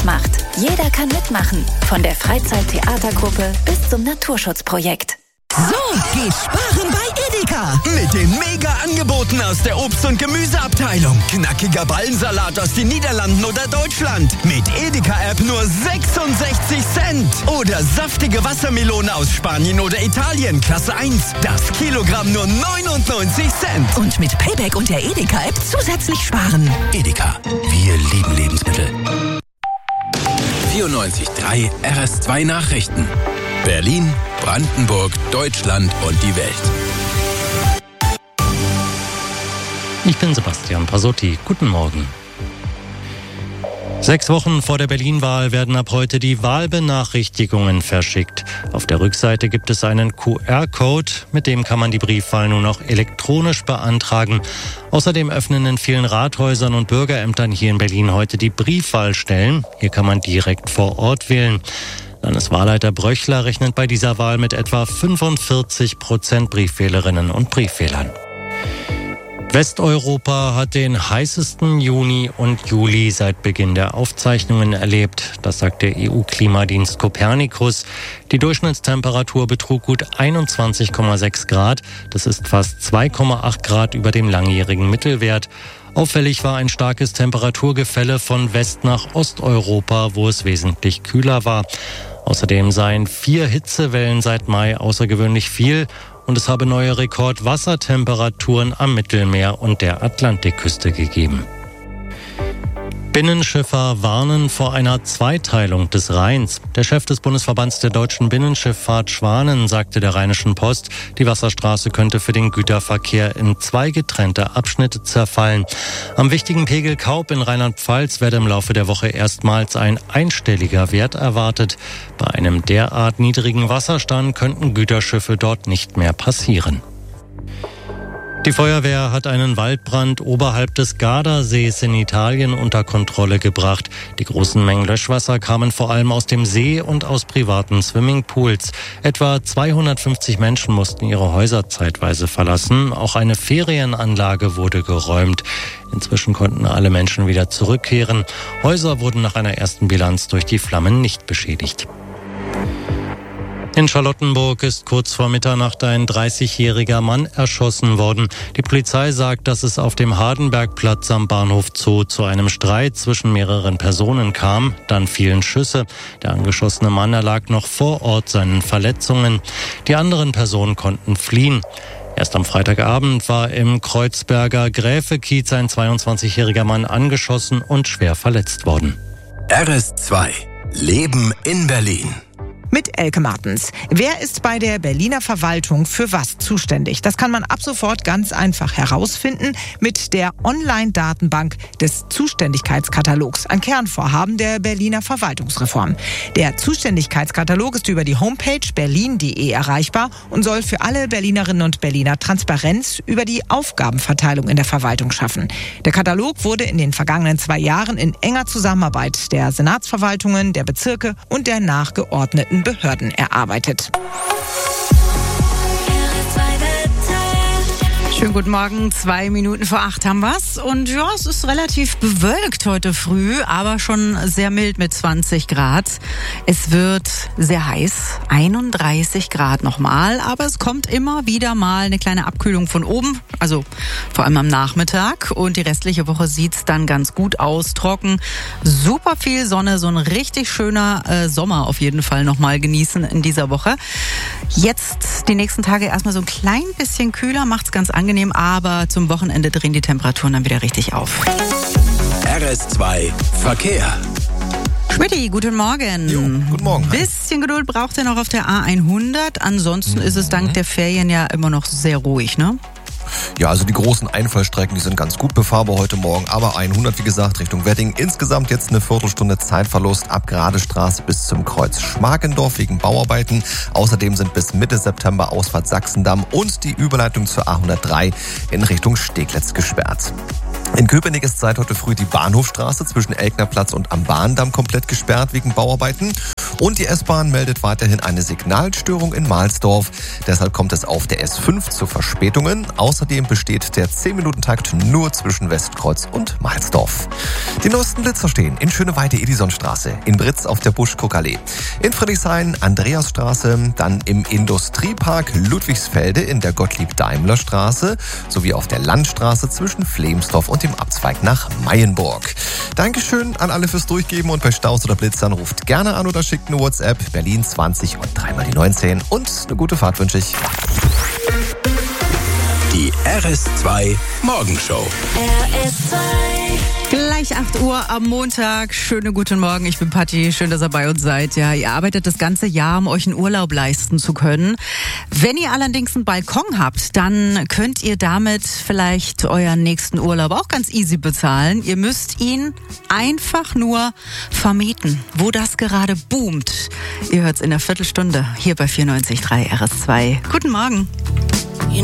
macht. Jeder kann mitmachen. Von der Freizeittheatergruppe bis zum Naturschutzprojekt. So geht sparen bei Edeka. Mit den Mega-Angeboten aus der Obst- und Gemüseabteilung. Knackiger Ballensalat aus den Niederlanden oder Deutschland. Mit Edeka-App nur 66 Cent. Oder saftige Wassermelone aus Spanien oder Italien, Klasse 1. Das Kilogramm nur 99 Cent. Und mit Payback und der Edeka-App zusätzlich sparen. Edeka, wir lieben Lebensmittel. 94.3 RS2 Nachrichten. Berlin, Brandenburg, Deutschland und die Welt. Ich bin Sebastian Pasotti. Guten Morgen. 6 Wochen vor der Berlin-Wahl werden ab heute die Wahlbenachrichtigungen verschickt. Auf der Rückseite gibt es einen QR-Code, mit dem kann man die Briefwahl nur noch elektronisch beantragen. Außerdem öffnen in vielen Rathäusern und Bürgerämtern hier in Berlin heute die Briefwahlstellen. Hier kann man direkt vor Ort wählen. Landeswahlleiter Bröchler rechnet bei dieser Wahl mit etwa 45% Briefwählerinnen und Briefwählern. Westeuropa hat den heißesten Juni und Juli seit Beginn der Aufzeichnungen erlebt. Das sagt der EU-Klimadienst Copernicus. Die Durchschnittstemperatur betrug gut 21,6 Grad. Das ist fast 2,8 Grad über dem langjährigen Mittelwert. Auffällig war ein starkes Temperaturgefälle von West- nach Osteuropa, wo es wesentlich kühler war. Außerdem seien 4 Hitzewellen seit Mai außergewöhnlich viel und es habe neue Rekordwassertemperaturen am Mittelmeer und der Atlantikküste gegeben. Binnenschiffer warnen vor einer Zweiteilung des Rheins. Der Chef des Bundesverbands der deutschen Binnenschifffahrt Schwanen sagte der Rheinischen Post, die Wasserstraße könnte für den Güterverkehr in 2 getrennte Abschnitte zerfallen. Am wichtigen Pegel Kaub in Rheinland-Pfalz werde im Laufe der Woche erstmals ein einstelliger Wert erwartet. Bei einem derart niedrigen Wasserstand könnten Güterschiffe dort nicht mehr passieren. Die Feuerwehr hat einen Waldbrand oberhalb des Gardasees in Italien unter Kontrolle gebracht. Die großen Mengen Löschwasser kamen vor allem aus dem See und aus privaten Swimmingpools. Etwa 250 Menschen mussten ihre Häuser zeitweise verlassen. Auch eine Ferienanlage wurde geräumt. Inzwischen konnten alle Menschen wieder zurückkehren. Häuser wurden nach einer ersten Bilanz durch die Flammen nicht beschädigt. In Charlottenburg ist kurz vor Mitternacht ein 30-jähriger Mann erschossen worden. Die Polizei sagt, dass es auf dem Hardenbergplatz am Bahnhof Zoo zu einem Streit zwischen mehreren Personen kam. Dann fielen Schüsse. Der angeschossene Mann erlag noch vor Ort seinen Verletzungen. Die anderen Personen konnten fliehen. Erst am Freitagabend war im Kreuzberger Gräfekiez ein 22-jähriger Mann angeschossen und schwer verletzt worden. RS2 Leben in Berlin. Mit Elke Martens. Wer ist bei der Berliner Verwaltung für was zuständig? Das kann man ab sofort ganz einfach herausfinden mit der Online-Datenbank des Zuständigkeitskatalogs, ein Kernvorhaben der Berliner Verwaltungsreform. Der Zuständigkeitskatalog ist über die Homepage berlin.de erreichbar und soll für alle Berlinerinnen und Berliner Transparenz über die Aufgabenverteilung in der Verwaltung schaffen. Der Katalog wurde in den vergangenen 2 Jahren in enger Zusammenarbeit der Senatsverwaltungen, der Bezirke und der nachgeordneten Behörden erarbeitet. Schönen guten Morgen, 2 Minuten vor 8 haben wir's. Und ja, es ist relativ bewölkt heute früh, aber schon sehr mild mit 20 Grad. Es wird sehr heiß, 31 Grad nochmal, aber es kommt immer wieder mal eine kleine Abkühlung von oben, also vor allem am Nachmittag. Und die restliche Woche sieht's dann ganz gut aus, trocken, super viel Sonne, so ein richtig schöner Sommer auf jeden Fall nochmal genießen in dieser Woche. Jetzt die nächsten Tage erstmal so ein klein bisschen kühler, macht's ganz angenehm, aber zum Wochenende drehen die Temperaturen dann wieder richtig auf. RS2 Verkehr. Schmidti, guten Morgen. Jo, guten Morgen. Bisschen Geduld braucht ihr noch auf der A100. Ansonsten ist es dank der Ferien ja immer noch sehr ruhig, ne? Ja, also die großen Einfallstrecken, die sind ganz gut befahrbar heute Morgen. Aber 100, wie gesagt, Richtung Wedding. Insgesamt jetzt eine Viertelstunde Zeitverlust ab Gradestraße bis zum Kreuz Schmargendorf wegen Bauarbeiten. Außerdem sind bis Mitte September Ausfahrt Sachsendamm und die Überleitung zur A103 in Richtung Steglitz gesperrt. In Köpenick ist seit heute früh die Bahnhofstraße zwischen Elknerplatz und am Bahndamm komplett gesperrt wegen Bauarbeiten. Und die S-Bahn meldet weiterhin eine Signalstörung in Mahlsdorf. Deshalb kommt es auf der S5 zu Verspätungen. Außerdem besteht der 10-Minuten-Takt nur zwischen Westkreuz und Mahlsdorf. Die neuesten Blitzer stehen in Schöneweide-Edisonstraße, in Britz auf der Busch-Kuckallee, in Friedrichshain Andreasstraße, dann im Industriepark Ludwigsfelde in der Gottlieb-Daimler-Straße sowie auf der Landstraße zwischen Flemsdorf und dem Abzweig nach Mayenburg. Dankeschön an alle fürs Durchgeben und bei Staus oder Blitzern ruft gerne an oder schickt eine WhatsApp. Berlin 20 und 3x19 und eine gute Fahrt wünsche ich. Die RS2 Morgenshow. RS2. Gleich 8 Uhr am Montag. Schönen guten Morgen, ich bin Patti. Schön, dass ihr bei uns seid. Ja, ihr arbeitet das ganze Jahr, um euch einen Urlaub leisten zu können. Wenn ihr allerdings einen Balkon habt, dann könnt ihr damit vielleicht euren nächsten Urlaub auch ganz easy bezahlen. Ihr müsst ihn einfach nur vermieten, wo das gerade boomt. Ihr hört's in der Viertelstunde hier bei 94.3 RS2. Guten Morgen.